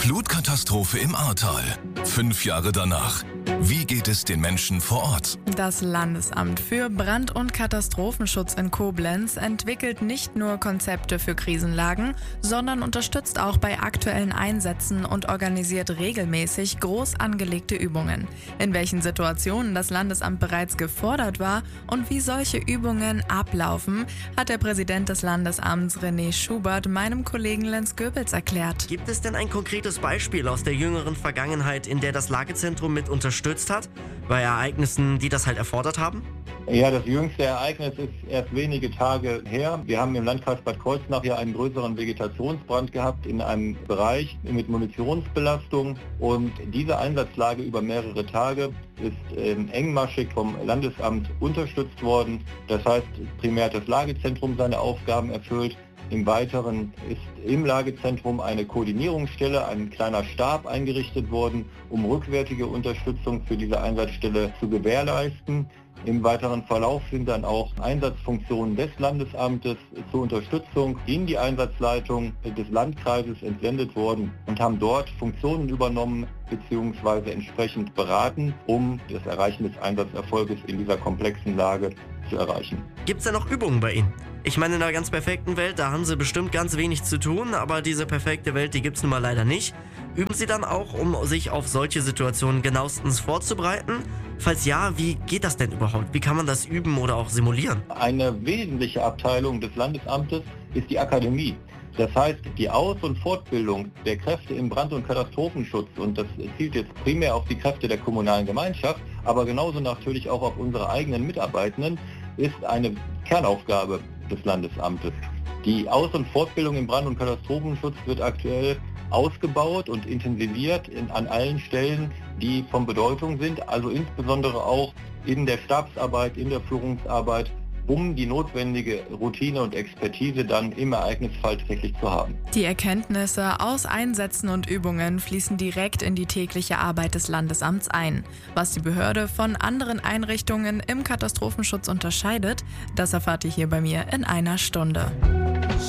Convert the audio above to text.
Flutkatastrophe im Ahrtal. 5 Jahre danach. Wie geht es den Menschen vor Ort? Das Landesamt für Brand- und Katastrophenschutz in Koblenz entwickelt nicht nur Konzepte für Krisenlagen, sondern unterstützt auch bei aktuellen Einsätzen und organisiert regelmäßig groß angelegte Übungen. In welchen Situationen das Landesamt bereits gefordert war und wie solche Übungen ablaufen, hat der Präsident des Landesamts René Schubert meinem Kollegen Lenz Goebels erklärt. Gibt es denn ein konkretes Beispiel aus der jüngeren Vergangenheit, in der das Lagezentrum mit unterstützt hat, bei Ereignissen, die das halt erfordert haben? Ja, das jüngste Ereignis ist erst wenige Tage her. Wir haben im Landkreis Bad Kreuznach hier einen größeren Vegetationsbrand gehabt in einem Bereich mit Munitionsbelastung, und diese Einsatzlage über mehrere Tage ist engmaschig vom Landesamt unterstützt worden. Das heißt, primär hat das Lagezentrum seine Aufgaben erfüllt. Im Weiteren ist im Lagezentrum eine Koordinierungsstelle, ein kleiner Stab eingerichtet worden, um rückwärtige Unterstützung für diese Einsatzstelle zu gewährleisten. Im weiteren Verlauf sind dann auch Einsatzfunktionen des Landesamtes zur Unterstützung in die Einsatzleitung des Landkreises entsendet worden und haben dort Funktionen übernommen bzw. entsprechend beraten, um das Erreichen des Einsatzerfolges in dieser komplexen Lage zu erreichen. Gibt es denn noch Übungen bei Ihnen? Ich meine, in einer ganz perfekten Welt, da haben Sie bestimmt ganz wenig zu tun, aber diese perfekte Welt, die gibt es nun mal leider nicht. Üben Sie dann auch, um sich auf solche Situationen genauestens vorzubereiten? Falls ja, wie geht das denn überhaupt? Wie kann man das üben oder auch simulieren? Eine wesentliche Abteilung des Landesamtes ist die Akademie. Das heißt, die Aus- und Fortbildung der Kräfte im Brand- und Katastrophenschutz, und das zielt jetzt primär auf die Kräfte der kommunalen Gemeinschaft, aber genauso natürlich auch auf unsere eigenen Mitarbeitenden, ist eine Kernaufgabe des Landesamtes. Die Aus- und Fortbildung im Brand- und Katastrophenschutz wird aktuell ausgebaut und intensiviert an allen Stellen, die von Bedeutung sind, also insbesondere auch in der Stabsarbeit, in der Führungsarbeit, um die notwendige Routine und Expertise dann im Ereignisfall tatsächlich zu haben. Die Erkenntnisse aus Einsätzen und Übungen fließen direkt in die tägliche Arbeit des Landesamts ein. Was die Behörde von anderen Einrichtungen im Katastrophenschutz unterscheidet, das erfahrt ihr hier bei mir in einer Stunde.